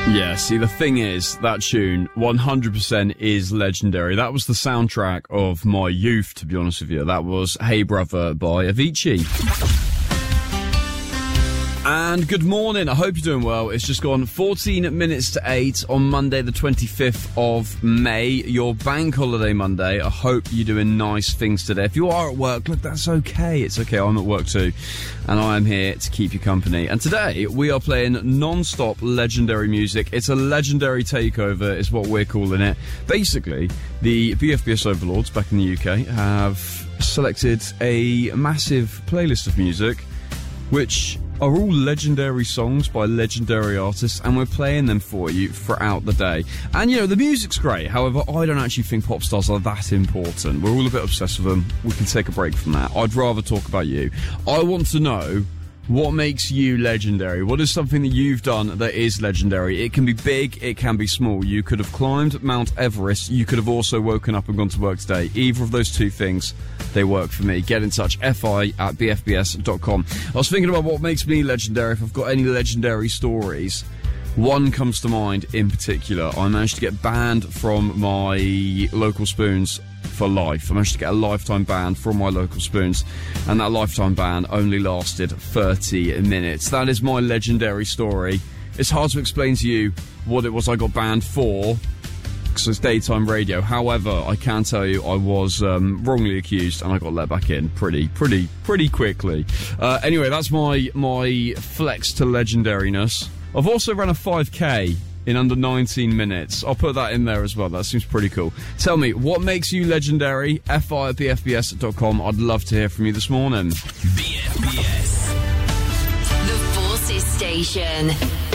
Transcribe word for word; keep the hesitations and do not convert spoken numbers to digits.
Yeah, see, the thing is, that tune, one hundred percent is legendary. That was the soundtrack of my youth, to be honest with you. That was Hey Brother by Avicii. And good morning, I hope you're doing well. It's just gone fourteen minutes to eight on Monday the twenty-fifth of May, your bank holiday Monday. I hope you're doing nice things today. If you are at work, look, that's okay. It's okay, I'm at work too. And I am here to keep you company. And today, we are playing non-stop legendary music. It's a legendary takeover, is what we're calling it. Basically, the B F B S overlords back in the U K have selected a massive playlist of music, which are all legendary songs by legendary artists, and we're playing them for you throughout the day. And, you know, the music's great. However, I don't actually think pop stars are that important. We're all a bit obsessed with them. We can take a break from that. I'd rather talk about you. I want to know, what makes you legendary? What is something that you've done that is legendary? It can be big, it can be small. You could have climbed Mount Everest. You could have also woken up and gone to work today. Either of those two things, they work for me. Get in touch, fi at b f b s dot com. I was thinking about what makes me legendary, if I've got any legendary stories. One comes to mind in particular. I managed to get banned from my local Spoons for life. I managed to get a lifetime ban from my local Spoons, and that lifetime ban only lasted thirty minutes. That is my legendary story. It's hard to explain to you what it was I got banned for, because it's daytime radio. However, I can tell you I was um, wrongly accused, and I got let back in pretty, pretty, pretty quickly. Uh, anyway, that's my my flex to legendariness. I've also run a five K in under nineteen minutes. I'll put that in there as well. That seems pretty cool. Tell me, what makes you legendary? fi at b f b s dot com. I'd love to hear from you this morning. B F B S. The Forces Station.